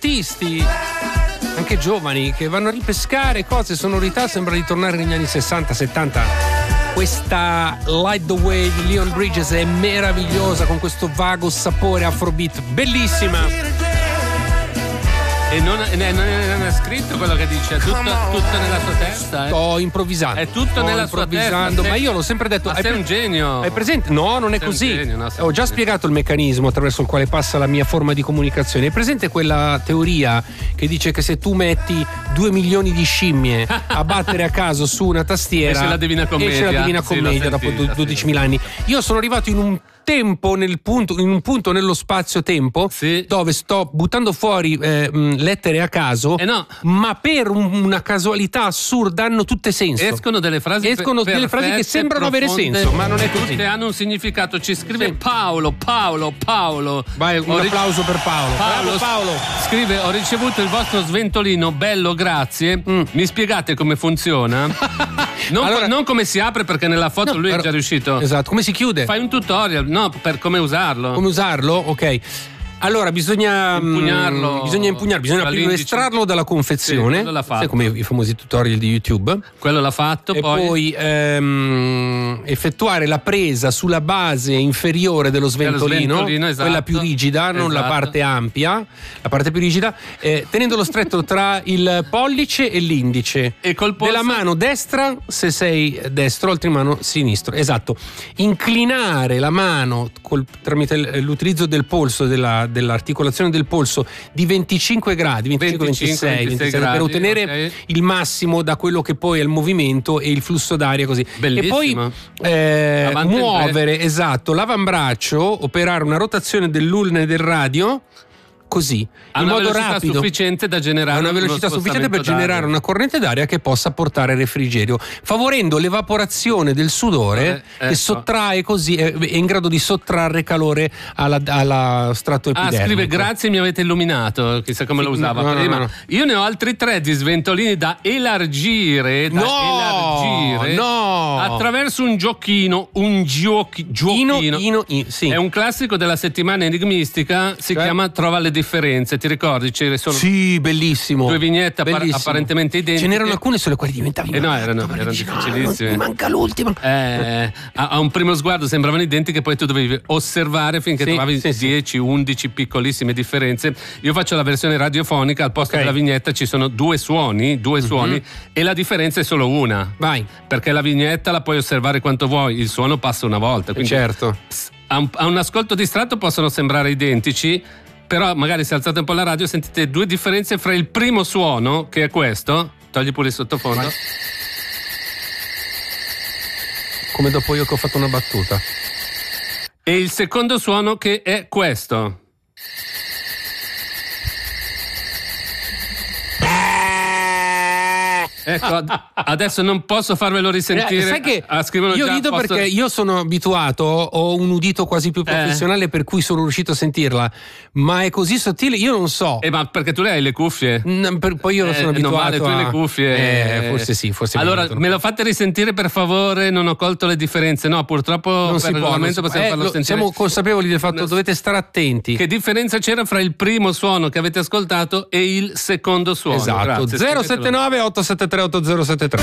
artisti, anche giovani, che vanno a ripescare cose, sonorità, sembra di tornare negli anni 60-70. Questa Light the Way di Leon Bridges è meravigliosa, con questo vago sapore afrobeat, bellissima. E non è scritto quello che dice, è tutto nella sua testa. Sto improvvisando. È tutto nella sua testa. Ma io l'ho sempre detto. Ma sei un genio. Hai presente? No, non è sei così. Genio, no, ho già spiegato il meccanismo attraverso il quale passa la mia forma di comunicazione. Hai presente quella teoria che dice che se tu metti 2 milioni di scimmie a battere a caso su una tastiera, esce la Divina Commedia, dopo 12.000 anni? Io sono arrivato in un tempo in un punto nello spazio-tempo, sì, dove sto buttando fuori lettere a caso, ma per una casualità assurda hanno tutte senso. Escono delle frasi che sembrano avere senso, ma non è così. Tutte hanno un significato. Ci scrive sì. Paolo. Vai, un applauso per Paolo. Paolo scrive: ho ricevuto il vostro sventolino, bello, grazie. Mi spiegate come funziona? Non come si apre, perché nella foto lui è già riuscito. Esatto, come si chiude? Fai un tutorial, per come usarlo. Come usarlo? Ok. Allora bisogna impugnarlo, bisogna prima estrarlo dalla confezione, sì, quello l'ha fatto. Come i famosi tutorial di YouTube. Quello l'ha fatto, e poi effettuare la presa sulla base inferiore dello sventolino, esatto, quella più rigida, non la parte ampia, la parte più rigida, tenendolo stretto tra il pollice e l'indice, e col polso della mano destra se sei destro, altri mano sinistro. Esatto. Inclinare la mano tramite l'utilizzo del polso, dell'articolazione del polso di 25 gradi, 26 gradi, per ottenere il massimo da quello che poi è il movimento e il flusso d'aria, così. Bellissimo. E poi muovere, l'avambraccio, operare una rotazione dell'ulna e del radio, così, in modo rapido, sufficiente da generare una velocità sufficiente per generare una corrente d'aria che possa portare refrigerio, favorendo l'evaporazione del sudore, che sottrae così, è in grado di sottrarre calore alla strato epidermico. Scrive: grazie, mi avete illuminato, chissà come lo usava prima. No. Io ne ho altri 3 di sventolini da elargire attraverso un giochino, sì. È un classico della settimana enigmistica, si chiama Trova le differenze, ti ricordi? Sì, bellissimo. 2 vignette apparentemente identiche. Ce n'erano alcune sulle quali diventavi erano difficilissime. Mi manca l'ultima. A un primo sguardo sembravano identiche, poi tu dovevi osservare finché trovavi 10, 11 piccolissime differenze. Io faccio la versione radiofonica, al posto della vignetta ci sono 2 suoni, e la differenza è solo una. Vai. Perché la vignetta la puoi osservare quanto vuoi, il suono passa una volta. Quindi certo. A un ascolto distratto possono sembrare identici, però magari se alzate un po' la radio sentite 2 differenze fra il primo suono, che è questo, togli pure il sottofondo. Vai. Come dopo io che ho fatto una battuta. E il secondo suono, che è questo. Ecco, adesso non posso farvelo risentire. Sai che io rido perché io sono abituato, ho un udito quasi più professionale, per cui sono riuscito a sentirla, ma è così sottile, io non so. Ma perché tu hai le cuffie? Poi io non sono abituato. Non vale, tu hai le cuffie. Forse sì, forse. Allora me lo fate risentire, per favore, non ho colto le differenze. No, purtroppo non per il regolamento possiamo farlo sentire. Siamo consapevoli del fatto, dovete stare attenti. Che differenza c'era fra il primo suono che avete ascoltato e il secondo suono? Esatto. 079 873 8073.